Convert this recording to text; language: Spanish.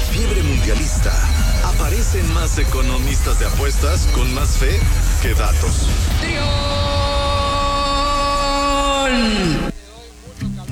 fiebre mundialista, aparecen más economistas de apuestas con más fe que datos. ¡Trío!